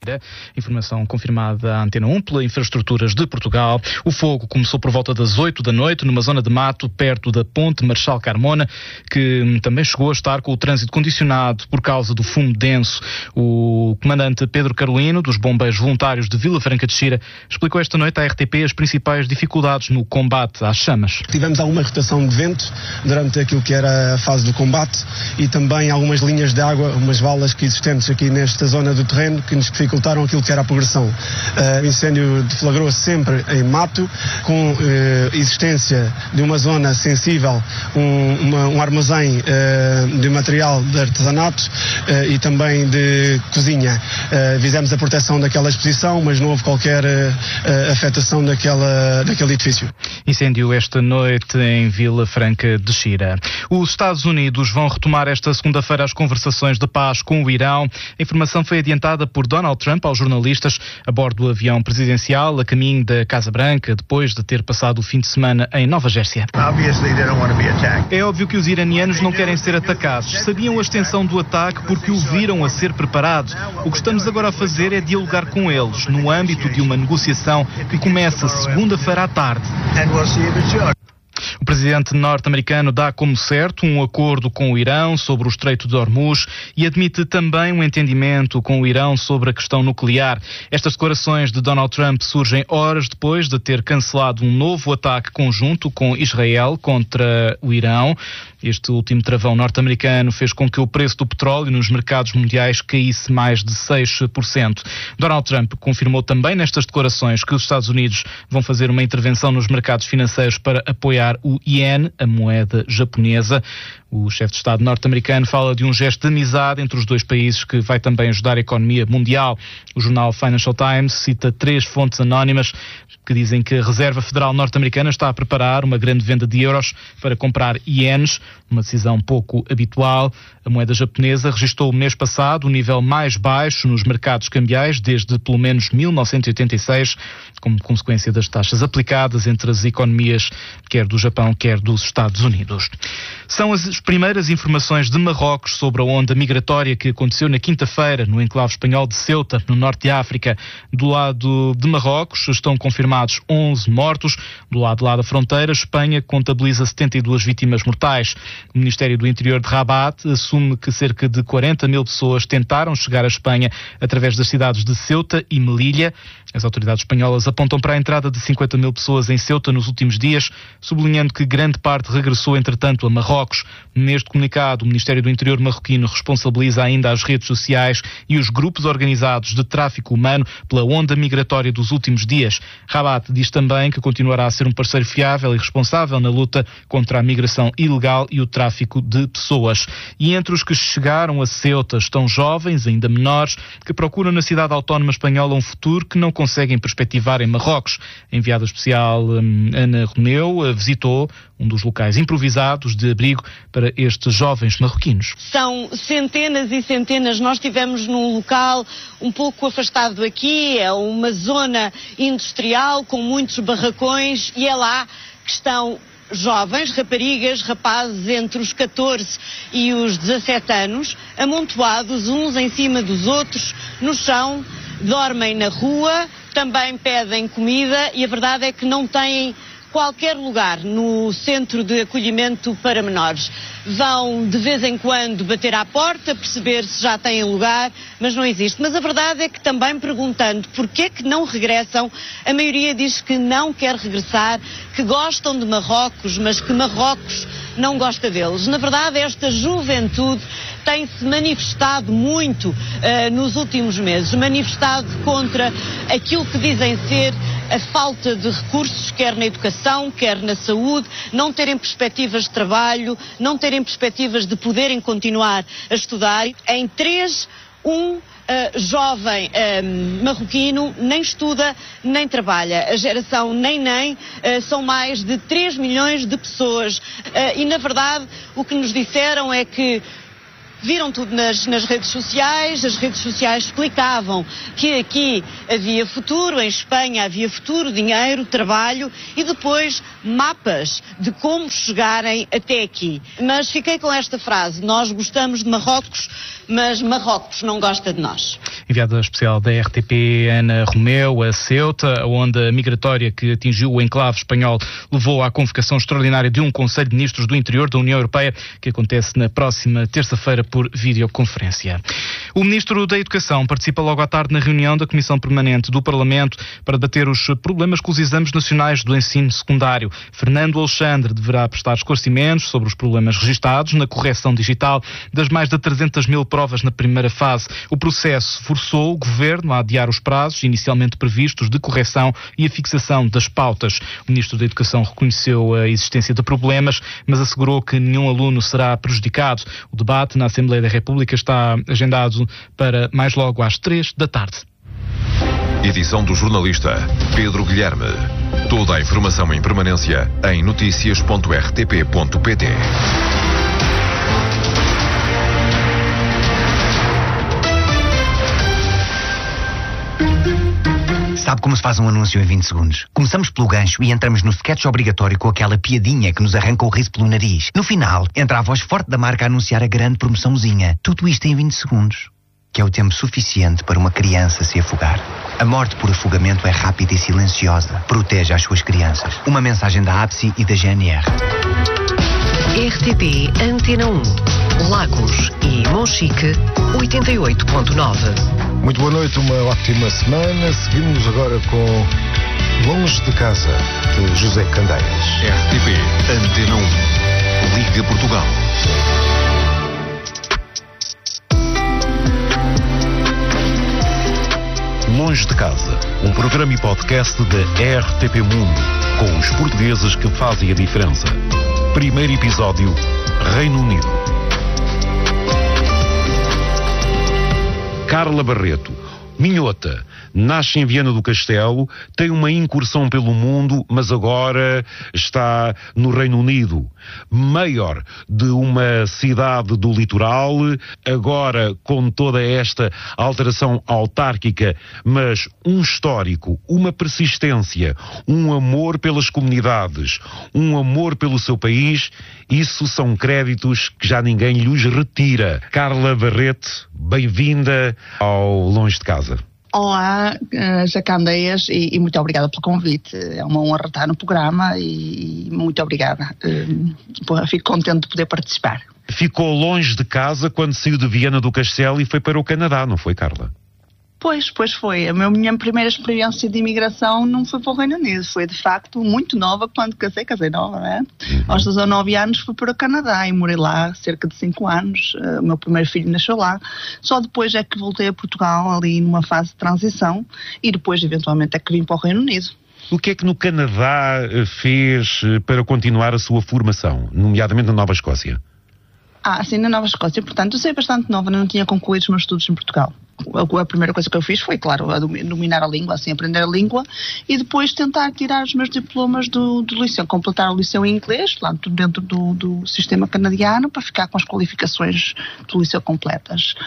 Informação confirmada à Antena 1 pela Infraestruturas de Portugal. O fogo começou por volta das 8 da noite numa zona de mato perto da Ponte Marechal Carmona, que também chegou a estar com o trânsito condicionado por causa do fumo denso. O comandante Pedro Carolino, dos Bombeiros Voluntários de Vila Franca de Xira, explicou esta noite à RTP as principais dificuldades no combate às chamas. Tivemos alguma rotação de vento durante aquilo que era a fase do combate e também algumas linhas de água, umas valas que existentes aqui nesta zona do terreno que nos dificultaram aquilo que era a progressão. O incêndio deflagrou-se sempre em mato, com existência de uma zona sensível, um armazém de material de artesanato e também de cozinha. Fizemos a proteção daquela exposição, mas não houve qualquer afetação daquele edifício. Incêndio esta noite em Vila Franca de Xira. Os Estados Unidos vão retomar esta segunda-feira as conversações de paz com o Irão. A informação foi adiantada por Donald Trump aos jornalistas a bordo do avião presidencial a caminho da Casa Branca, depois de ter passado o fim de semana em Nova Jersey. É óbvio que os iranianos não querem ser atacados. Sabiam a extensão do ataque porque o viram a ser preparado. O que estamos agora a fazer é dialogar com eles, no âmbito de uma negociação que começa segunda-feira à tarde. O presidente norte-americano dá como certo um acordo com o Irão sobre o Estreito de Hormuz e admite também um entendimento com o Irão sobre a questão nuclear. Estas declarações de Donald Trump surgem horas depois de ter cancelado um novo ataque conjunto com Israel contra o Irão. Este último travão norte-americano fez com que o preço do petróleo nos mercados mundiais caísse mais de 6%. Donald Trump confirmou também nestas declarações que os Estados Unidos vão fazer uma intervenção nos mercados financeiros para apoiar o iene, a moeda japonesa. O chefe de Estado norte-americano fala de um gesto de amizade entre os dois países que vai também ajudar a economia mundial. O jornal Financial Times cita 3 fontes anónimas que dizem que a Reserva Federal norte-americana está a preparar uma grande venda de euros para comprar ienes, uma decisão pouco habitual. A moeda japonesa registrou o mês passado o nível mais baixo nos mercados cambiais desde pelo menos 1986, como consequência das taxas aplicadas entre as economias quer do Japão, quer dos Estados Unidos. São as primeiras informações de Marrocos sobre a onda migratória que aconteceu na quinta-feira no enclave espanhol de Ceuta, no norte de África. Do lado de Marrocos estão confirmados 11 mortos. Do lado de lá da fronteira, Espanha contabiliza 72 vítimas mortais. O Ministério do Interior de Rabat assume que cerca de 40 mil pessoas tentaram chegar à Espanha através das cidades de Ceuta e Melilla. As autoridades espanholas apontam para a entrada de 50 mil pessoas em Ceuta nos últimos dias, sublinhando que grande parte regressou, entretanto, a Marrocos. Neste comunicado, o Ministério do Interior marroquino responsabiliza ainda as redes sociais e os grupos organizados de tráfico humano pela onda migratória dos últimos dias. Rabat diz também que continuará a ser um parceiro fiável e responsável na luta contra a migração ilegal e o tráfico de pessoas. E entre os que chegaram a Ceuta estão jovens, ainda menores, que procuram na cidade autónoma espanhola um futuro que não conseguem perspectivar em Marrocos. A enviada especial Ana Romeu visitou um dos locais improvisados de abrigo para estes jovens marroquinos. São centenas e centenas. Nós estivemos num local um pouco afastado aqui, é uma zona industrial com muitos barracões e é lá que estão jovens, raparigas, rapazes entre os 14 e os 17 anos, amontoados uns em cima dos outros, no chão, dormem na rua, também pedem comida e a verdade é que não têm qualquer lugar no centro de acolhimento para menores. Vão de vez em quando bater à porta, perceber se já têm lugar, mas não existe. Mas a verdade é que também perguntando porquê é que não regressam, a maioria diz que não quer regressar, que gostam de Marrocos, mas que Marrocos não gosta deles. Na verdade, esta juventude tem-se manifestado muito nos últimos meses, manifestado contra aquilo que dizem ser a falta de recursos, quer na educação, quer na saúde, não terem perspectivas de trabalho, não terem perspectivas de poderem continuar a estudar. Em 3, jovem marroquino nem estuda nem trabalha. A geração nem são mais de 3 milhões de pessoas e na verdade o que nos disseram é que viram tudo nas redes sociais, as redes sociais explicavam que aqui havia futuro, em Espanha havia futuro, dinheiro, trabalho e depois mapas de como chegarem até aqui. Mas fiquei com esta frase: nós gostamos de Marrocos, mas Marrocos não gosta de nós. Enviada especial da RTP, Ana Romeu, a Ceuta. A onda migratória que atingiu o enclave espanhol levou à convocação extraordinária de um Conselho de Ministros do Interior da União Europeia, que acontece na próxima terça-feira por videoconferência. O Ministro da Educação participa logo à tarde na reunião da Comissão Permanente do Parlamento para debater os problemas com os exames nacionais do ensino secundário. Fernando Alexandre deverá prestar esclarecimentos sobre os problemas registados na correção digital das mais de 300 mil provas na primeira fase. O processo forçou o Governo a adiar os prazos inicialmente previstos de correção e a fixação das pautas. O Ministro da Educação reconheceu a existência de problemas, mas assegurou que nenhum aluno será prejudicado. O debate na Assembleia da República está agendado para mais logo às 3 da tarde. Edição do jornalista Pedro Guilherme. Toda a informação em permanência em noticias.rtp.pt. Sabe como se faz um anúncio em 20 segundos? Começamos pelo gancho e entramos no sketch obrigatório com aquela piadinha que nos arranca o riso pelo nariz. No final, entra a voz forte da marca a anunciar a grande promoçãozinha. Tudo isto em 20 segundos. Que é o tempo suficiente para uma criança se afogar. A morte por afogamento é rápida e silenciosa. Proteja as suas crianças. Uma mensagem da APSI e da GNR. RTP Antena 1, Lagos e Monchique, 88.9. Muito boa noite, uma ótima semana. Seguimos agora com Longe de Casa, de José Candeias. RTP Antena 1, Liga Portugal. Longe de Casa, um programa e podcast da RTP Mundo, com os portugueses que fazem a diferença. Primeiro episódio, Reino Unido. Carla Barreto, minhota, nasce em Viana do Castelo, tem uma incursão pelo mundo, mas agora está no Reino Unido. Maior de uma cidade do litoral, agora com toda esta alteração autárquica, mas um histórico, uma persistência, um amor pelas comunidades, um amor pelo seu país, isso são créditos que já ninguém lhes retira. Carla Barreto, bem-vinda ao Longe de Casa. Olá, José Candeias, e muito obrigada pelo convite. É uma honra estar no programa e muito obrigada. Fico contente de poder participar. Ficou longe de casa quando saiu de Viana do Castelo e foi para o Canadá, não foi, Carla? Pois foi. A minha primeira experiência de imigração não foi para o Reino Unido. Foi, de facto, muito nova quando casei nova, não é? Aos 19 anos fui para o Canadá e morei lá cerca de 5 anos. O meu primeiro filho nasceu lá. Só depois é que voltei a Portugal, ali numa fase de transição, e depois, eventualmente, é que vim para o Reino Unido. O que é que no Canadá fez para continuar a sua formação, nomeadamente na Nova Escócia? Sim, na Nova Escócia. Portanto, eu saí bastante nova, não tinha concluído os meus estudos em Portugal. A primeira coisa que eu fiz foi, claro, dominar a língua, assim, aprender a língua, e depois tentar tirar os meus diplomas do liceu, completar o liceu em inglês, lá dentro do sistema canadiano, para ficar com as qualificações do liceu completas.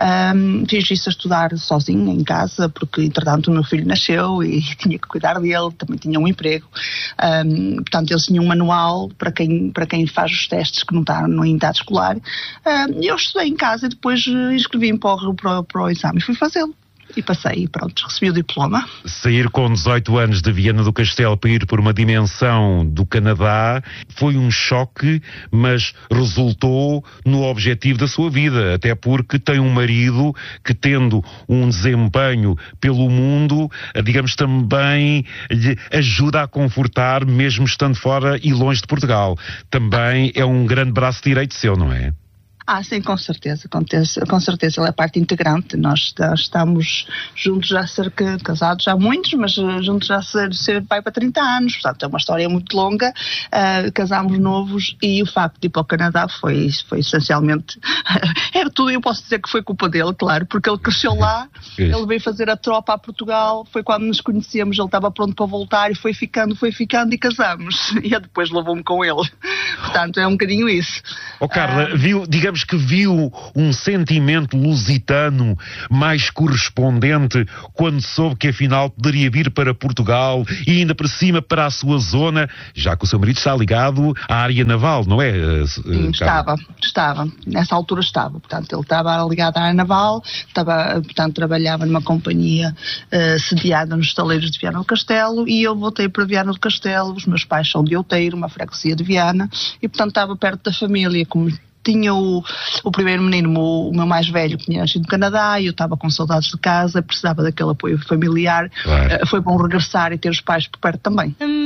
Fiz isso a estudar sozinha, em casa, porque, entretanto, o meu filho nasceu e tinha que cuidar dele, também tinha um emprego. Portanto, eles tinham um manual para quem faz os testes que não está no idade escolar. Eu estudei em casa e depois inscrevi-me para o exame e fui fazê-lo. E passei e pronto, recebi o diploma. Sair com 18 anos de Viana do Castelo para ir por uma dimensão do Canadá foi um choque, mas resultou no objetivo da sua vida, até porque tem um marido que, tendo um desempenho pelo mundo, digamos, também lhe ajuda a confortar, mesmo estando fora e longe de Portugal. Também é um grande braço direito seu, não é? Sim, com certeza, ele é parte integrante. Nós estamos juntos já casados há muitos, mas juntos já vai para 30 anos, portanto é uma história muito longa. Casámos novos e o facto de ir para o Canadá foi essencialmente, era tudo, eu posso dizer que foi culpa dele, claro, porque ele cresceu lá, ele veio fazer a tropa a Portugal, foi quando nos conhecemos, ele estava pronto para voltar e foi ficando e casamos, e depois levou-me com ele, portanto é um bocadinho isso. Carla, viu, digamos digamos que viu um sentimento lusitano mais correspondente quando soube que afinal poderia vir para Portugal e ainda por cima para a sua zona, já que o seu marido está ligado à área naval, não é? Sim, estava. Nessa altura estava. Portanto, ele estava ligado à área naval, trabalhava numa companhia sediada nos estaleiros de Viana do Castelo, e eu voltei para Viana do Castelo. Os meus pais são de Outeiro, uma freguesia de Viana, e portanto estava perto da família. Como tinha o primeiro menino, o meu mais velho, que tinha nascido no Canadá, e eu estava com saudades de casa, precisava daquele apoio familiar. Foi bom regressar e ter os pais por perto também.